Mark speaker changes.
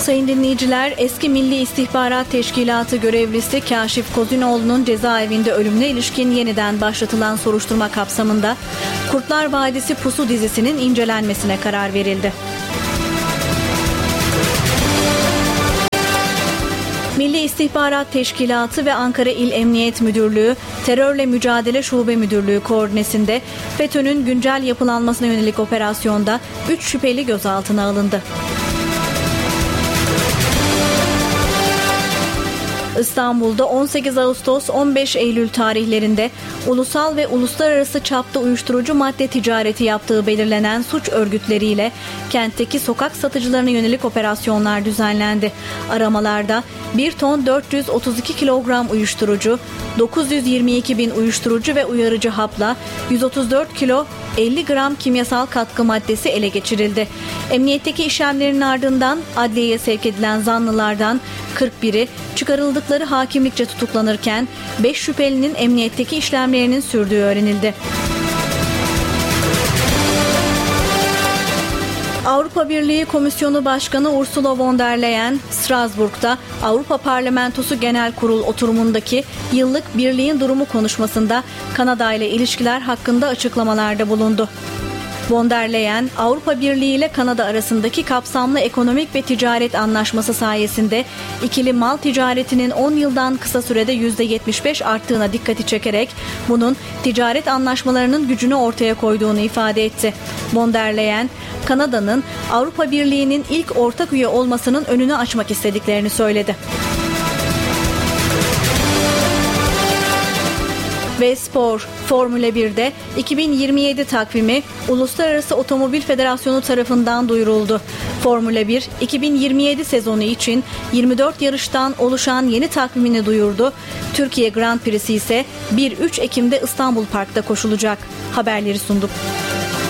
Speaker 1: Sayın dinleyiciler, eski Milli İstihbarat Teşkilatı görevlisi Kaşif Kozinoğlu'nun cezaevinde ölümüne ilişkin yeniden başlatılan soruşturma kapsamında Kurtlar Vadisi Pusu dizisinin incelenmesine karar verildi. Milli İstihbarat Teşkilatı ve Ankara İl Emniyet Müdürlüğü, Terörle Mücadele Şube Müdürlüğü koordinesinde FETÖ'nün güncel yapılanmasına yönelik operasyonda 3 şüpheli gözaltına alındı. İstanbul'da 18 Ağustos-15 Eylül tarihlerinde ulusal ve uluslararası çapta uyuşturucu madde ticareti yaptığı belirlenen suç örgütleriyle kentteki sokak satıcılarına yönelik operasyonlar düzenlendi. Aramalarda 1 ton 432 kilogram uyuşturucu, 922 bin uyuşturucu ve uyarıcı hapla 134 kilo 50 gram kimyasal katkı maddesi ele geçirildi. Emniyetteki işlemlerin ardından adliyeye sevk edilen zanlılardan 41'i çıkarıldıkları hakimlikçe tutuklanırken 5 şüphelinin emniyetteki işlemlerinin sürdüğü öğrenildi. Avrupa Birliği Komisyonu Başkanı Ursula von der Leyen, Strasbourg'da Avrupa Parlamentosu Genel Kurul oturumundaki yıllık birliğin durumu konuşmasında Kanada ile ilişkiler hakkında açıklamalarda bulundu. Von der Leyen, Avrupa Birliği ile Kanada arasındaki kapsamlı ekonomik ve ticaret anlaşması sayesinde ikili mal ticaretinin 10 yıldan kısa sürede %75 arttığına dikkati çekerek bunun ticaret anlaşmalarının gücünü ortaya koyduğunu ifade etti. Von der Leyen, Kanada'nın Avrupa Birliği'nin ilk ortak üye olmasının önünü açmak istediklerini söyledi. Ve spor, Formula 1'de 2027 takvimi Uluslararası Otomobil Federasyonu tarafından duyuruldu. Formula 1, 2027 sezonu için 24 yarıştan oluşan yeni takvimini duyurdu. Türkiye Grand Prix'si ise 1-3 Ekim'de İstanbul Park'ta koşulacak. Haberleri sunduk.